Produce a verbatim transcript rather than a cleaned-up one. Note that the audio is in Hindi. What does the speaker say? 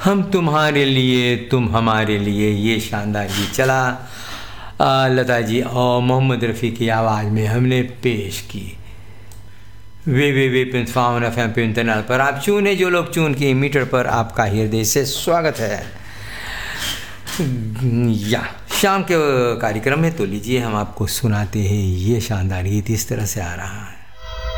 हम तुम्हारे लिए तुम हमारे लिए, ये शानदार गीत चला आ, लता जी और मोहम्मद रफ़ी की आवाज़ में हमने पेश की। वे वे वे पिंसफावन एफ एम पे इंटरनल पर आप चूने जो लोग चून की मीटर पर आपका हृदय से स्वागत है। या शाम के कार्यक्रम में तो लीजिए हम आपको सुनाते हैं ये शानदार गीत। इस तरह से आ रहा है।